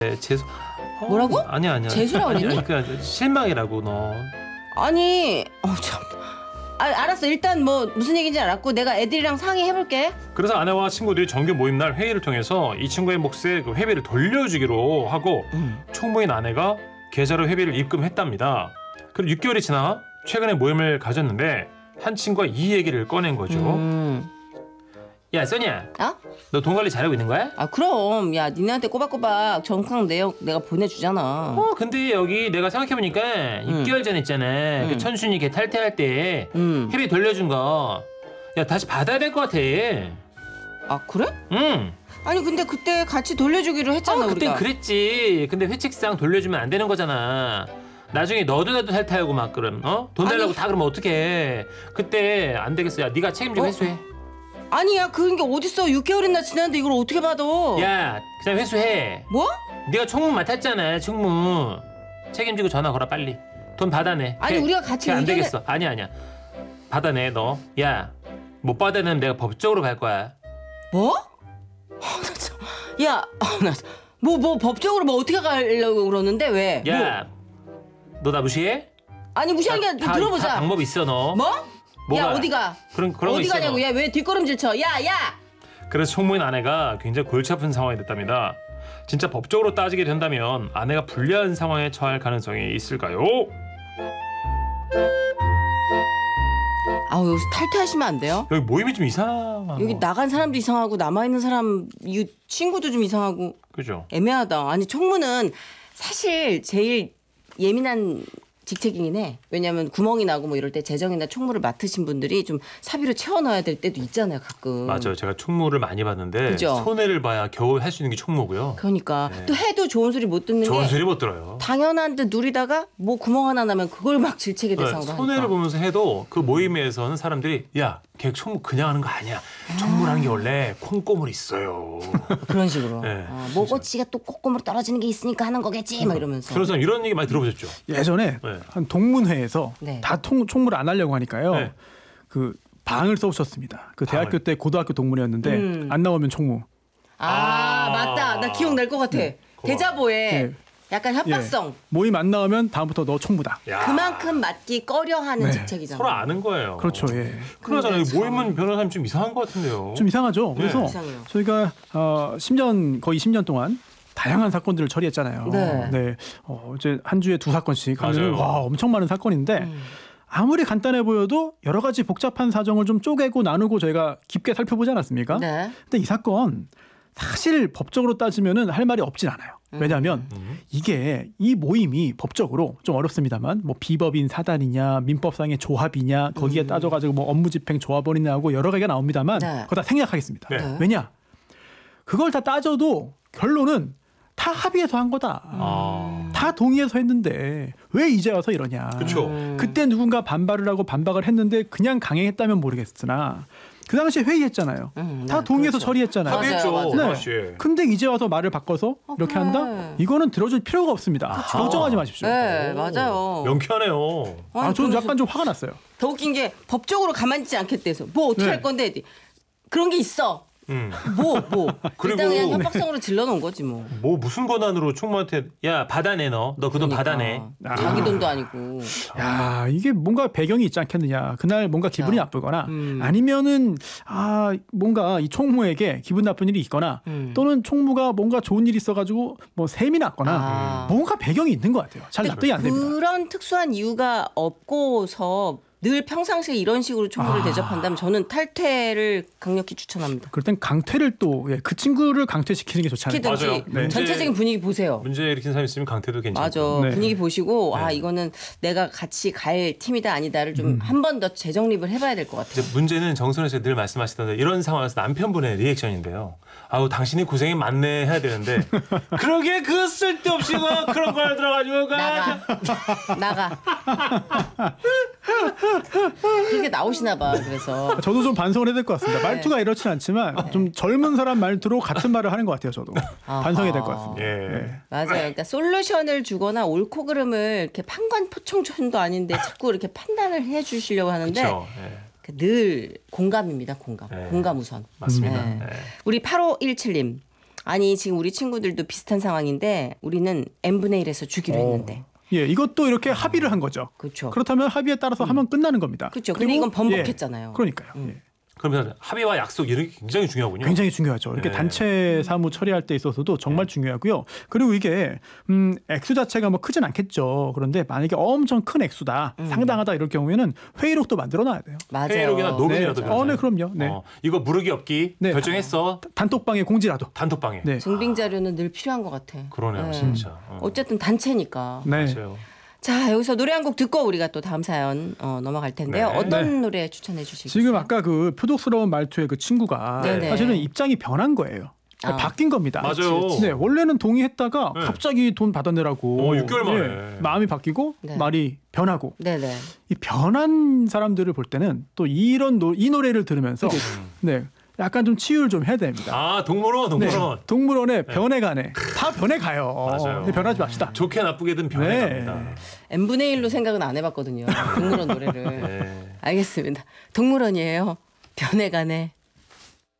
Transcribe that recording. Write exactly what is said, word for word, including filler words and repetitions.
네, 재수. 어, 뭐라고? 아니야 아니야. 재수라고 아니, 그랬니? 아니, 그냥 실망이라고 너. 아니, 어 참. 아, 알았어. 일단 뭐 무슨 얘기인지 알았고 내가 애들이랑 상의해볼게. 그래서 아내와 친구들이 정규 모임 날 회의를 통해서 이 친구의 몫에 그 회비를 돌려주기로 하고 음. 총무인 아내가 계좌로 회비를 입금했답니다. 그리고 육 개월이 지나 최근에 모임을 가졌는데 한 친구가 이 얘기를 꺼낸 거죠. 음. 야 써니야, 어? 너 돈 관리 잘하고 있는 거야? 아 그럼 야 니네한테 꼬박꼬박 정확한 내역 내가 보내주잖아. 어 근데 여기 내가 생각해보니까 음. 육 개월 전 있잖아. 음. 그 천순이 걔 탈퇴할 때 음. 회비 돌려준 거. 야 다시 받아야 될 것 같아. 아 그래? 응. 아니 근데 그때 같이 돌려주기로 했잖아 아, 그땐 우리가. 그랬지. 근데 회칙상 돌려주면 안 되는 거잖아. 나중에 너도 나도 탈퇴하고 막 그럼 어? 돈 달라고 아니. 다 그러면 어떡해. 그때 안 되겠어. 야 네가 책임지고 어? 회수해. 아니야 그런 게 어딨어. 육 개월이나 지났는데 이걸 어떻게 받아? 야 그냥 회수해. 뭐? 네가 총무 맡았잖아. 총무. 책임지고 전화 걸어 빨리. 돈 받아내. 아니, 걔, 우리가 같이 걔안 의견을- 되겠어. 아니야 아니야. 받아내 너. 야 못 받아내면 내가 법적으로 갈 거야. 뭐? 아, 나 참. 야, 나뭐 뭐 법적으로 뭐 어떻게 가려고 그러는데 왜? 야 너 나 무시해? 뭐? 아니 무시한 게 아니라 다- 들어보자. 다 방법 있어 너. 뭐? 뭐가? 야 어디가? 그런 그런 거 어디 있어, 가냐고? 너. 야 왜 뒷걸음질 쳐? 야 야! 그래서 총무인 아내가 굉장히 골치 아픈 상황이 됐답니다. 진짜 법적으로 따지게 된다면 아내가 불리한 상황에 처할 가능성이 있을까요? 아우 여기서 탈퇴하시면 안 돼요? 여기 모임이 좀 이상한 여기 거. 나간 사람도 이상하고 남아 있는 사람 이 친구도 좀 이상하고 그죠? 애매하다. 아니 총무는 사실 제일 예민한 직책이긴 해. 왜냐하면 구멍이 나고 뭐 이럴 때 재정이나 총무를 맡으신 분들이 좀 사비로 채워넣어야 될 때도 있잖아요 가끔. 맞아요. 제가 총무를 많이 봤는데 그죠? 손해를 봐야 겨우 할 수 있는 게 총무고요. 그러니까 네. 또 해도 좋은 소리 못 듣는 좋은 게 소리 못 들어요. 당연한 듯 누리다가 뭐 구멍 하나 나면 그걸 막 질책의 네, 대상으로 손해를 하니까. 보면서 해도 그 모임에서는 사람들이 야, 걔 총무 그냥 하는 거 아니야. 총무라는 게 원래 콩고물 있어요. 그런 식으로. 네, 어, 뭐꼬치가 또 꼬꼬으로 떨어지는 게 있으니까 하는 거겠지 막 이러면서. 그래서 이런 얘기 많이 들어보셨죠? 예전에 네. 한 동문회에서 네. 다 통, 총무를 안 하려고 하니까요. 네. 그 방을 써오셨습니다. 그 방을. 대학교 때 고등학교 동문회였는데 음. 안 나오면 총무. 아, 아. 맞다. 나 기억날 것 같아. 대자보에 네. 약간 협박성. 예. 모임 안 나오면 다음부터 너 총무다. 야, 그만큼 맞기 꺼려하는 네. 직책이잖아. 서로 아는 거예요. 그렇죠. 예. 그러잖아요. 근데 참- 모임은 변호사님 좀 이상한 것 같은데요. 좀 이상하죠. 네. 그래서 이상해요. 저희가 어, 십 년 거의 십 년 동안 다양한 사건들을 처리했잖아요. 네. 어, 이제 한 주에 두 사건씩 하면 맞아요. 와 엄청 많은 사건인데 음. 아무리 간단해 보여도 여러 가지 복잡한 사정을 좀 쪼개고 나누고 저희가 깊게 살펴보지 않았습니까? 네. 근데 이 사건 사실 법적으로 따지면은 할 말이 없진 않아요. 왜냐하면 음. 이게 이 모임이 법적으로 좀 어렵습니다만 뭐 비법인 사단이냐 민법상의 조합이냐 거기에 따져가지고 뭐 업무집행 조합원이냐 하고 여러 가지가 나옵니다만 네. 그거 다 생략하겠습니다. 네. 왜냐? 그걸 다 따져도 결론은 다 합의해서 한 거다. 아. 다 동의해서 했는데 왜 이제 와서 이러냐. 그렇죠. 음. 그때 누군가 반발을 하고 반박을 했는데 그냥 강행했다면 모르겠으나 그 당시에 회의했잖아요. 음, 다 네, 동의해서 그렇죠. 처리했잖아요. 맞아요, 합의했죠. 맞아요. 네. 하나씨. 근데 이제 와서 말을 바꿔서 어, 이렇게 그래. 한다? 이거는 들어줄 필요가 없습니다. 그쵸. 걱정하지 마십시오. 네, 맞아요. 명쾌하네요. 아, 저는 그래서 약간 좀 화가 났어요. 더 웃긴 게 법적으로 가만히 있지 않겠대서 뭐 어떻게 네. 할 건데 그런 게 있어. 음. 뭐 뭐. 그리고- 일단 그냥 협박성으로 질러놓은 거지 뭐. 뭐 무슨 권한으로 총무한테 야 받아내 너. 너 그 돈 그러니까. 받아내. 자기 돈도 아니고. 야, 이게 뭔가 배경이 있지 않겠느냐. 그날 뭔가 기분이 자, 나쁘거나 음. 아니면은 아, 뭔가 이 총무에게 기분 나쁜 일이 있거나 음. 또는 총무가 뭔가 좋은 일이 있어가지고 뭐 셈이 났거나 아. 뭔가 배경이 있는 것 같아요. 잘 납득이 안 됩니다. 그런 특수한 이유가 없고서 늘 평상시에 이런 식으로 총무를 아. 대접한다면 저는 탈퇴를 강력히 추천합니다. 그럴 땐 강퇴를 또 그 친구를 강퇴시키는 게 좋지 않을까. 시키든지 맞아요. 네. 전체적인 분위기 보세요. 문제 일으킨 사람 있으면 강태도 괜찮고. 맞아. 네. 분위기 보시고 아 네. 이거는 내가 같이 갈 팀이다 아니다를 좀 한 번 더 재정립을 해봐야 될 것 같아요. 이제 문제는 정선혜 씨가 늘 말씀하시던데 이런 상황에서 남편분의 리액션인데요. 아우 당신이 고생이 많네 해야 되는데 그러게 그 쓸데없이 그 그런 걸 들어가지고 그 나가 나가 그렇게 나오시나 봐. 그래서 저도 좀 반성을 해야 될 것 같습니다. 네. 말투가 이렇진 않지만 좀 젊은 사람 말투로 같은 말을 하는 것 같아요. 저도 반성해야 될 것 같습니다. 예. 네. 맞아요. 그러니까 솔루션을 주거나 옳고 그름을 이렇게 판관포청천도 아닌데 자꾸 이렇게 판단을 해주시려고 하는데 그렇죠. 예. 그늘 공감입니다. 공감. 네. 공감 우선. 맞습니다. 네. 예. 우리 팔오일칠 님. 아니 지금 우리 친구들도 비슷한 상황인데 우리는 n분의 일에서 주기로 어. 했는데. 예, 이것도 이렇게 합의를 한 거죠. 그렇죠. 그렇다면 합의에 따라서 하면 끝나는 겁니다. 그렇죠. 근데 그리고, 이건 번복했잖아요. 예, 그러니까요. 예. 그러면 합의와 약속 이런 게 굉장히 중요하군요. 굉장히 중요하죠. 이렇게 네. 단체 사무 처리할 때 있어서도 정말 중요하고요. 그리고 이게 음, 액수 자체가 뭐 크진 않겠죠. 그런데 만약에 엄청 큰 액수다, 상당하다 이럴 경우에는 회의록도 만들어놔야 돼요. 맞아요. 회의록이나 녹음이라도 네. 그러잖아요. 어, 네, 그럼요. 네. 어, 이거 무르기 없기 네. 결정했어. 단톡방에 공지라도. 단톡방에. 네. 증빙 자료는 늘 필요한 것 같아. 그러네요, 네. 진짜. 어. 어쨌든 단체니까. 네. 맞아요. 자 여기서 노래 한 곡 듣고 우리가 또 다음 사연 어, 넘어갈 텐데요. 네. 어떤 네. 노래 추천해 주시겠어요? 지금 아까 그 표독스러운 말투의 그 친구가 네네. 사실은 입장이 변한 거예요. 아. 바뀐 겁니다. 맞아요. 네, 원래는 동의했다가 네. 갑자기 돈 받아내라고 어, 육 개월 만에. 마음이 바뀌고 네. 말이 변하고 네네. 이 변한 사람들을 볼 때는 또 이런 노, 이 노래를 들으면서 네 약간 좀 치유를 좀 해야 됩니다. 아 동물원 네, 동물원. 동물원에 변해가네. 다 변해가요. 맞아요. 네, 변하지 맙시다. 좋게 나쁘게든 네. 변해갑니다. n분의 일로 생각은 안 해봤거든요. 동물원 노래를. 네. 알겠습니다. 동물원이에요. 변해가네.